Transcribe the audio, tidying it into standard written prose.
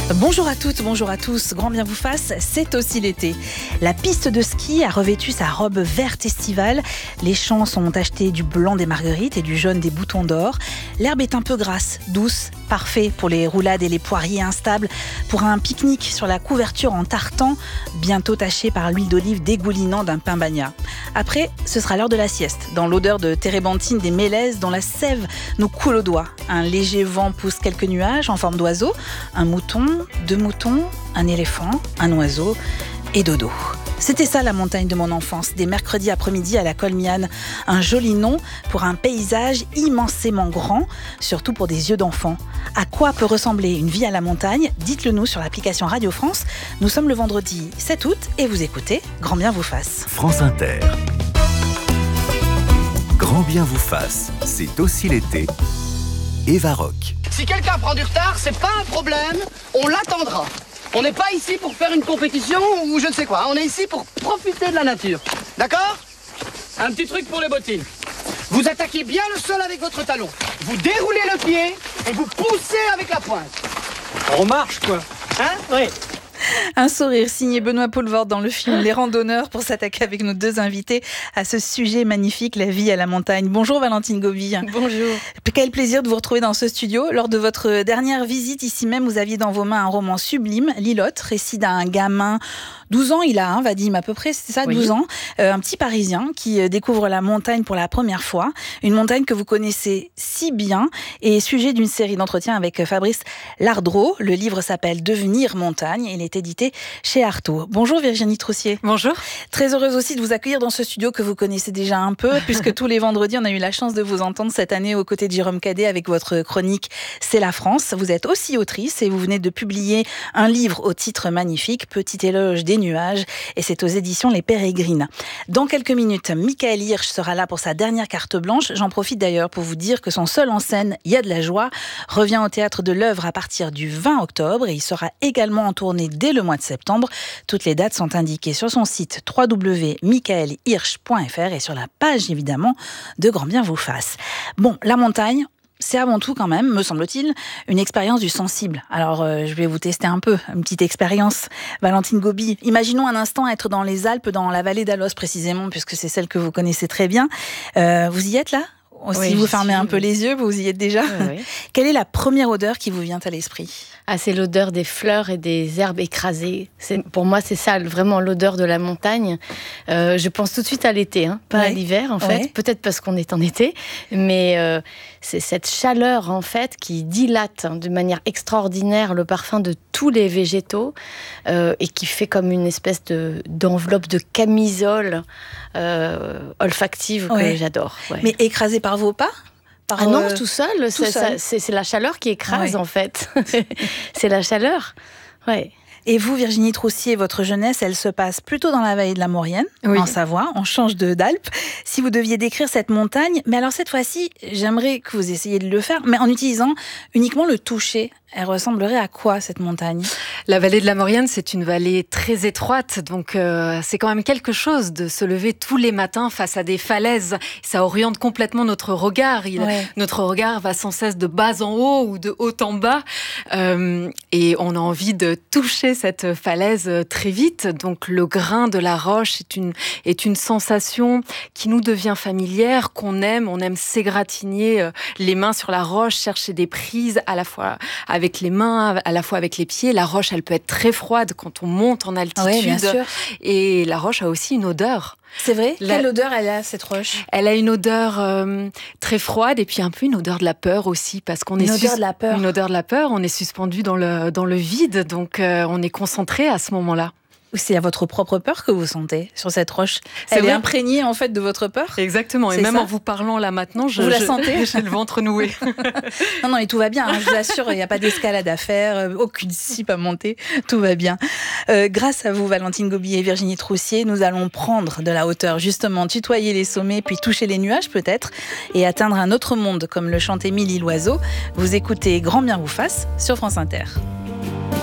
Bonjour à toutes, bonjour à tous, grand bien vous fasse, c'est aussi l'été. La piste de ski a revêtu sa robe verte estivale, les champs sont tachetés du blanc des marguerites et du jaune des boutons d'or. L'herbe est un peu grasse, douce, parfait pour les roulades et les poiriers instables, pour un pique-nique sur la couverture en tartan, bientôt taché par l'huile d'olive dégoulinant d'un pain bagna. Après, ce sera l'heure de la sieste, dans l'odeur de térébenthine des mélèzes dont la sève nous coule aux doigts. Un léger vent pousse quelques nuages en forme d'oiseau, un mouton, 2 moutons, un éléphant, un oiseau et dodo. C'était ça la montagne de mon enfance, des mercredis après-midi à la Colmiane. Un joli nom pour un paysage immensément grand, surtout pour des yeux d'enfant. À quoi peut ressembler une vie à la montagne ? Dites-le nous sur l'application Radio France. Nous sommes le vendredi 7 août et vous écoutez Grand bien vous fasse. France Inter. Grand bien vous fasse, c'est aussi l'été. Eva Rock. Si quelqu'un prend du retard, c'est pas un problème, on l'attendra. On n'est pas ici pour faire une compétition ou je ne sais quoi, on est ici pour profiter de la nature. D'accord ? Un petit truc pour les bottines. Vous attaquez bien le sol avec votre talon. Vous déroulez le pied et vous poussez avec la pointe. On marche quoi. Hein ? Oui. Un sourire signé Benoît Poelvoorde dans le film Les Randonneurs pour s'attaquer avec nos deux invités à ce sujet magnifique, la vie à la montagne. Bonjour Valentine Gobi. Bonjour. Quel plaisir de vous retrouver dans ce studio. Lors de votre dernière visite ici même, vous aviez dans vos mains un roman sublime, L'ilote, récit d'un gamin, 12 ans il a, Vadim à peu près, c'est ça, 12 ans, un petit Parisien qui découvre la montagne pour la première fois, une montagne que vous connaissez si bien et sujet d'une série d'entretiens avec Fabrice Lardreau. Le livre s'appelle Devenir montagne, il est édité chez Artaud. Bonjour Virginie Troussier. Bonjour. Très heureuse aussi de vous accueillir dans ce studio que vous connaissez déjà un peu, puisque tous les vendredis, on a eu la chance de vous entendre cette année aux côtés de Jérôme Cadet avec votre chronique C'est la France. Vous êtes aussi autrice et vous venez de publier un livre au titre magnifique, Petit éloge des nuages, et c'est aux éditions Les Pérégrines. Dans quelques minutes, Michael Hirsch sera là pour sa dernière carte blanche. J'en profite d'ailleurs pour vous dire que son seul en scène, Il y a de la joie, revient au théâtre de l'Œuvre à partir du 20 octobre et il sera également en tournée dès le mois de septembre. Toutes les dates sont indiquées sur son site www.michaelhirsch.fr et sur la page évidemment de Grand bien vous fasse. Bon, la montagne, c'est avant tout quand même, me semble-t-il, une expérience du sensible. Alors, je vais vous tester un peu, une petite expérience. Valentine Gobi, imaginons un instant être dans les Alpes, dans la vallée d'Alos précisément, puisque c'est celle que vous connaissez très bien. Vous y êtes là ? Si vous fermez un peu les yeux, vous y êtes déjà. Oui. Quelle est la première odeur qui vous vient à l'esprit ? C'est l'odeur des fleurs et des herbes écrasées. Pour moi, c'est ça, vraiment l'odeur de la montagne. Je pense tout de suite à l'été, pas à l'hiver en fait. Peut-être parce qu'on est en été, mais c'est cette chaleur en fait qui dilate de manière extraordinaire le parfum de tous les végétaux et qui fait comme une espèce d'enveloppe de camisole olfactive que j'adore. Ouais. Mais écrasée par vos pas ? Non, tout seul. C'est la chaleur qui écrase, en fait. C'est la chaleur. Ouais. Et vous, Virginie Troussier, votre jeunesse, elle se passe plutôt dans la vallée de la Maurienne, en Savoie. On change d'Alpes. Si vous deviez décrire cette montagne, mais alors cette fois-ci, j'aimerais que vous essayiez de le faire, mais en utilisant uniquement le toucher. Elle ressemblerait à quoi, cette montagne ? La vallée de la Maurienne, c'est une vallée très étroite, donc c'est quand même quelque chose de se lever tous les matins face à des falaises. Ça oriente complètement notre regard. Notre regard va sans cesse de bas en haut ou de haut en bas. Et on a envie de toucher cette falaise très vite. Donc le grain de la roche est une sensation qui nous devient familière, qu'on aime. On aime s'égratigner les mains sur la roche, chercher des prises à la fois avec les mains, à la fois avec les pieds. La roche, elle peut être très froide quand on monte en altitude. Oui, bien sûr. Et la roche a aussi une odeur. C'est vrai ? Quelle odeur elle a, cette roche ? Elle a une odeur très froide et puis un peu une odeur de la peur aussi, parce qu'on est odeur de la peur. Une odeur de la peur. On est suspendu dans le vide, donc on est concentré à ce moment-là. C'est à votre propre peur que vous sentez sur cette roche. Elle est imprégnée en fait de votre peur. Exactement. Et même en vous parlant là maintenant, vous la sentez ? J'ai le ventre noué. Non, et tout va bien. Je vous assure, il n'y a pas d'escalade à faire, aucune cipe à monter. Tout va bien. Grâce à vous, Valentine Gobi et Virginie Troussier, nous allons prendre de la hauteur, justement, tutoyer les sommets, puis toucher les nuages peut-être, et atteindre un autre monde, comme le chante Émilie Loiseau. Vous écoutez Grand bien vous fasse sur France Inter.